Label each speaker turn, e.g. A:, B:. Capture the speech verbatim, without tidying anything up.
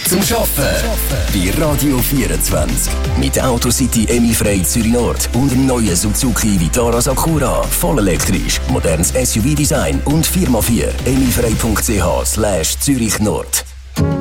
A: zum Arbeiten. Bei Radio vierundzwanzig. Mit Autocity Emmy Frey Zürich Nord und dem neuen Suzuki Vitara Sakura. Voll elektrisch, modernes S U V-Design und Firma vier. emifrey punkt c h slash Zürich Nord.